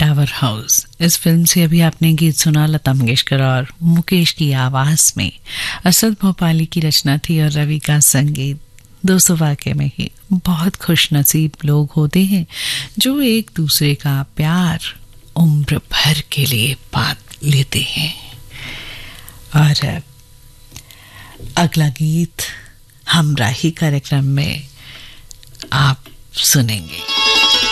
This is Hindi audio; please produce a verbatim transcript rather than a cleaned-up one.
Flower house. इस फिल्म से अभी आपने गीत सुना लता मंगेशकर और मुकेश की आवाज में। असद भोपाली की रचना थी और रवि का संगीत। दोस्तों, वाकई में ही बहुत खुशनसीब लोग होते हैं जो एक दूसरे का प्यार उम्र भर के लिए पा लेते हैं। और अगला गीत हमराही कार्यक्रम में आप सुनेंगे।